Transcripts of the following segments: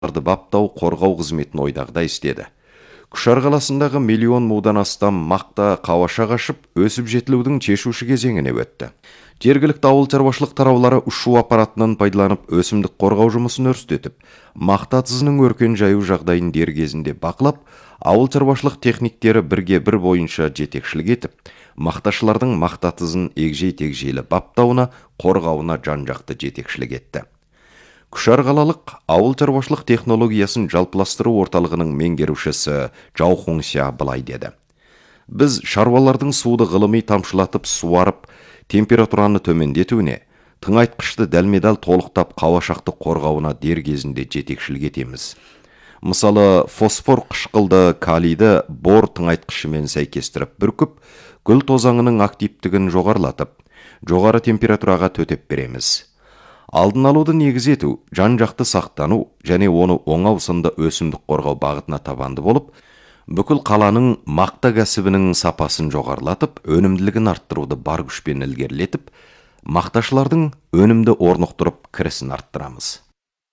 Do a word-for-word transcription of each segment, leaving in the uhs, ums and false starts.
баптау, қорғау қызметін ойдағыдай істеді. Күшар қаласындағы миллион мудан астам мақта қауаша қашып, өсіп жетілудің шешуші кезеңіне өтті. Жергілікті ауыл шаруашылық тараулары ұшу аппаратынан пайдаланып өсімдік қорғау жұмысын өрістетіп, мақта тұзының өркен жаю жағдайын дер кезінде бақылап, ауыл шаруашылық техниктері бірге бір бойынша жетекшілік етіп, мақташылардың мақта тұзын егжей-тегжейлі баптауына, қорғауына жан-жақты жетекшілік етті. Күшар қалалық ауыл шаруашылық технологиясын жалпыластыру орталығының меңгерушісі Жау Хоңся былай деді. Біз шаруалардың суды ғылыми тамшылатып суарып, температураны төмендетуіне, тыңайтқышты дәлме-дәл толықтап қауашақты қорғауына дер кезінде жетекшілік етеміз. Мысалы, фосфор қышқылды, калийді бор тыңайтқышымен сәйкестіріп бүркіп, гүл тозаңының активтігін жоғарлатып, жоғары температураға төтеп береміз. Алдын алуды негіз ету, жан-жақты сақтану және оны оңау сынды өсімдік қорғау бағытына табанды болып, бүкіл қаланың мақта кәсібінің сапасын жоғарлатып, өнімділігін арттыруды бар күшпен ілгерілетіп, мақташылардың өнімді орнықтырып, кірісін арттырамыз.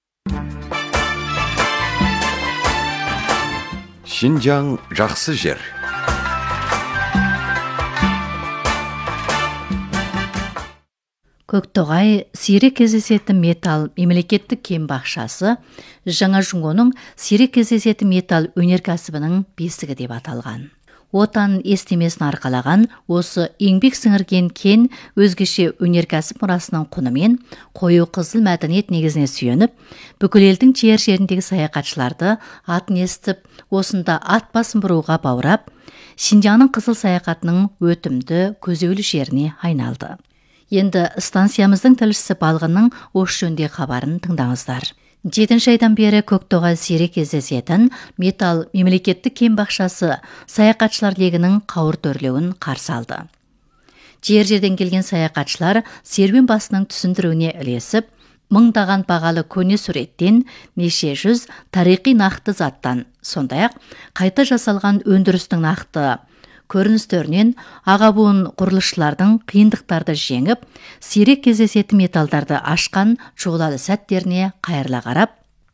Шинжаң жақсы жер. Көктоғай сирек кездесетін металл мемлекеттік кен бақшасы Жаңа Жуңғоның сирек кездесетін металл өнеркәсібінің бесігі деп аталған. Отан естемесін арқалаған осы еңбек сіңірген кен өзгеше өнеркәсіп мұрасының құнымен қою қызыл мәдениет негізіне сүйеніп, бүкіл елдің жер жеріндегі саяхатшыларды атын естіп, осында ат басын бұруға баурап, Шинжаңның қызыл саяхатының өтімді көзеулі жеріне айналды. Енді станциямыздың тілшісі Балғынның осы жөнде хабарын тыңдаңыздар. Жетінші айдан бері Көктоғай сирек кездесетін металл мемлекеттік кен бақшасы саяхатшылар легінің қауырт өрлеуін қарсы алды. Жер-жерден келген саяхатшылар серуен басының түсіндіруіне ілесіп, мыңдаған бағалы көне суреттен, неше жүз тарихи нақты заттан, сондай-ақ қайта жасалған өндірістің нақты көріністерінен аға буын құрылысшылардың қиындықтарды жеңіп, сирек кездесетін металдарды ашқан шұғылалы сәттеріне қайырыла қарап,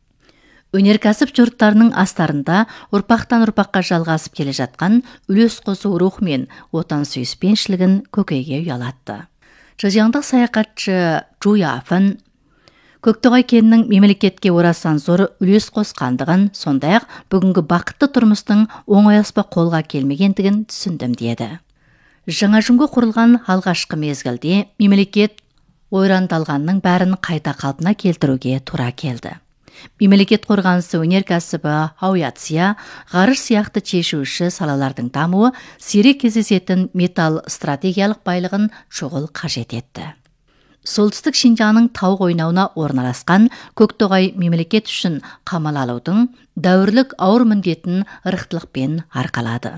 өнеркәсіп жұрттарының астарында ұрпақтан ұрпаққа жалғасып келе жатқан үлес қосу рухымен отан сүйіспеншілігін көкейге ұялатты. Жызяңдық саяхатшы Жуяфын Көктоғай кенінің мемлекетке орасан зор үлес қосқандығын, сондай-ақ бүгінгі бақытты тұрмыстың оңай аспа қолға келмегендігін түсіндім деді. Жаңа Жуңғо құрылған алғашқы мезгілде мемлекет ойрандалғанның бәрін қайта қалпына келтіруге тура келді. Мемлекет қорғанысы өнеркәсібі, авиация, ғарыш сияқты шешуші салалардың дамуы сирек кездесетін металл стратегиялық байлығын шұғыл қажет етті. Солтүстік Шинжаңның тау қойнауына орналасқан Көктоғай мемлекет үшін қамал алудың дәуірлік ауыр міндетін ырықтылықпен арқалады.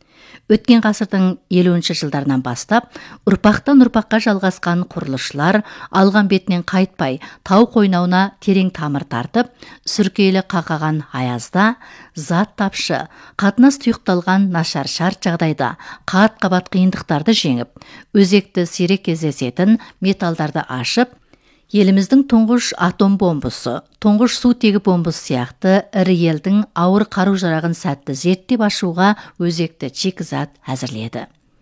Өткен ғасырдың елуінші жылдарынан бастап, ұрпақтан ұрпаққа жалғасқан құрылысшылар алған бетінен қайтпай тау қойнауына терең тамыр тартып, сүркейлі қақаған аязда, зат тапшы, қатынас тұйықталған нашар шарт жағдайда қат-қабат қиындықтарды жеңіп, өзекті сирек кездесетін металдарды ашып, еліміздің тұңғыш атом бомбасы, тұңғыш сутегі бомбасы сияқты ірі елдің ауыр қару-жарағын сәтті зерттеп ашуға өзекті шикізат әзірледі.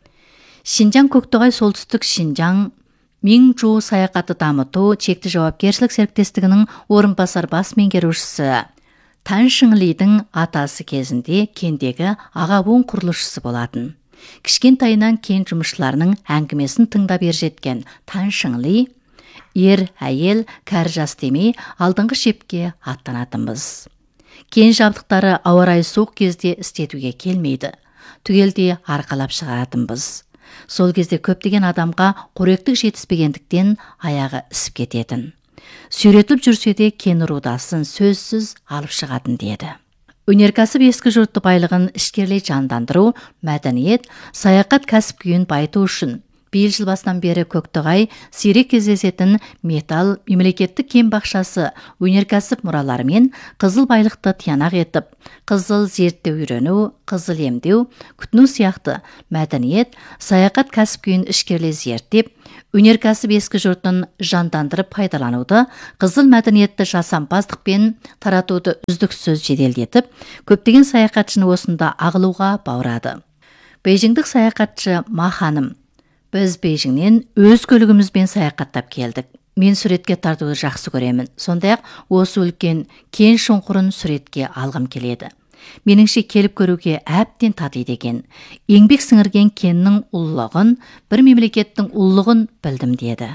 Шинжаң Көктоғай солтүстік Шинжаң Минжу саяхаты дамыту шекті жауапкершілік серіктестігінің орынбасар бас меңгерушісі Тан Шыңлидің атасы кезінде кендегі аға буын құрылысшысы болатын. Кішкентайынан кен жұмысшыларының әңгімесін тыңдап ержеткен Тан Шыңли ер, әйел, кәрі жас демей алдыңғы шепке аттанатынбыз. Кен жабдықтары ауа райы суық кезде істетуге келмейді. Түгелде арқалап шығаратынбыз. Сол кезде көптеген адамға қоректік жетіспегендіктен аяғы ісіп кететін. Сүйретіліп жүрсе де кен рудасын сөзсіз алып шығатын деді. Өнеркәсіп ескі жұртты байлығын ішкерлей жандандыру, мәдениет, саяхат кәсіп күйін байыту үшін биыл жыл басынан бері Көктоғай сирек кездесетін металл мемлекеттік кен бақшасы өнеркәсіп мұраларымен қызыл байлықты тиянақ етіп, қызыл зерттеу үйрену, қызыл емдеу, күтіну сияқты мәдениет, саяхат кәсіп-күйін ішкерле зерттеп, өнеркәсіп ескі жұртын жандандырып пайдалануды, қызыл мәдениетті жасампаздықпен таратуды үздіксіз жеделдетіп, көптеген саяхатшыны осында ағылуға баурады. Бейжіңдік саяхатшы Ма ханым: біз Бейжіңнен өз көлігімізбен саяхаттап келдік. Мен суретке тартуды жақсы көремін. Сондай-ақ осы үлкен кен шұңқырын суретке алғым келеді. Меніңше келіп көруге әбден татиды екен. Еңбек сіңірген кеннің ұлылығын, бір мемлекеттің ұлылығын білдім деді.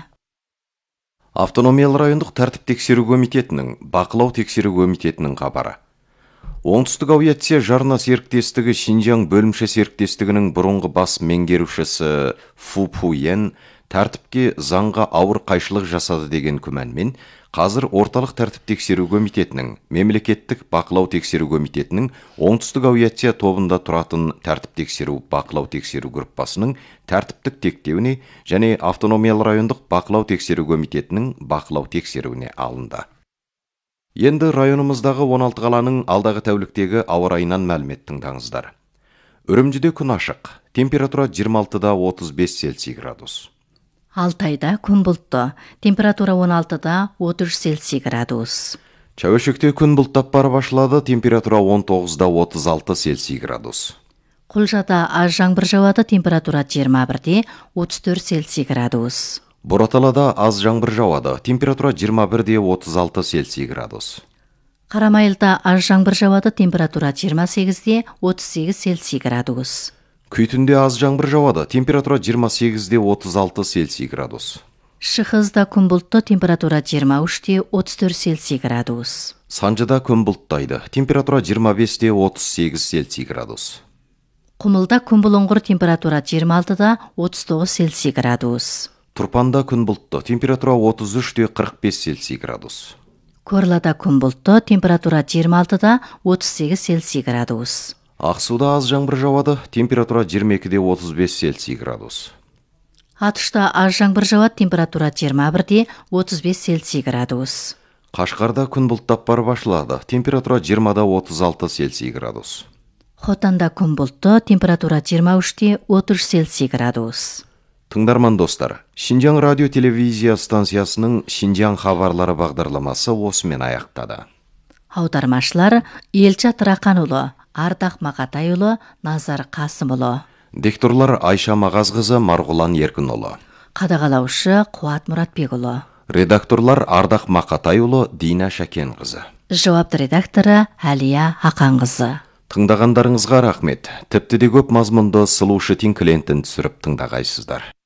Автономиялы райондық тәртіп тексеру комитетінің, бақылау тексеру комитетінің хабары. Оңтүстік авиация жарна серіктестігі Шинжаң бөлімше серіктестігінің бұрынғы бас меңгерушісі Фу Пуен тәртіпке заңға ауыр қайшылық жасады деген күмәнмен қазір орталық тәртіп тексеру комитетінің, мемлекеттік бақылау тексеру комитетінің оңтүстік авиация тобында тұратын тәртіп тексеру бақылау тексеру группасының тәртіптік тектеуіне және автономиялы райондық бақылау тексеру комитетінің бақылау тексеруіне алынды. Енді районымыздағы он алты қаланың алдағы тәуліктегі ауа райынан мәлімет тыңдаңыздар. Үрімжіде күн ашық, температура жиырма алтыда отыз бес Цельсий градус. Алтайда күн бұлтты, температура он алтыда отыз үш Цельсий градус. Чәуешекте күн бұлттап бара башлады, температура он тоғызда отыз алты Цельсий градус. Құлжада аз жаңбыр жауады, температура жиырма бірде отыз төрт Цельсий градус. Бұраталада аз жаңбыр жауады, температура жиырма бірде отыз алты Цельсий градус. Қарамайылда аз жаңбыр жауады, температура жиырма сегізде отыз сегіз Цельсий градус. Күйтінде аз жаңбыр жауады, температура жиырма сегізде отыз алты Цельсий градус. Шығызда күн бұлтты, температура жиырма үште отыз төрт Цельсий градус. Санжыда күн бұлттайды, температура жиырма бесте отыз сегіз Цельсий градус. Құмылда күн бұлыңғыр, температура жиырма алтыда отыз тоғыз Цельсий градус. Тұрпанда күн бұлтты, температура отыз үште қырық бес Цельсий градус. Көрлада күн бұлтты, температура жиырма алтыда отыз сегіз Цельсий градус. Ақсуда аз жаңбыр жауады, температура жиырма екіде отыз бес Цельсий градус. Атышта аз жаңбыр жауады, температура жиырма бірде отыз бес Цельсий градус. Қашқарда күн бұлттап бара башлады, температура жиырмада отыз алты Цельсий градус. Хотанда күн бұлтты, температура жиырма үште отыз үш Цельсий градус. Тыңдарман достар, Шинжаң радио телевизия станциясының Шинжаң хабарлары бағдарламасы осымен аяқтады. Аудармашылар Елча Тұрақанұлы, Ардақ Мақатайұлы, Назар Қасымұлы. Дикторлар Айша Мағазқызы, Марғұлан Еркінұлы. Қадағалаушы Қуат Мұратбекұлы. Редакторлар Ардақ Мақатайұлы, Дина Шәкенқызы. Жауапты редакторы Әлия Ақанқызы. Тыңдағандарыңызға рахмет. Тіпті де көп мазмұнды сұлушы тин клиентін түсіріп тыңдағайсыздар.